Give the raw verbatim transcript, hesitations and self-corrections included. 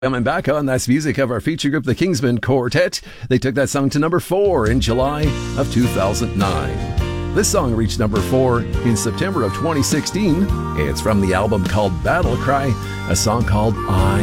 Coming back on, that's music of our feature group, the Kingsmen Quartet. They took that song to number four in July of two thousand nine. This song reached number four in September of twenty sixteen. It's from the album called Battle Cry, a song called I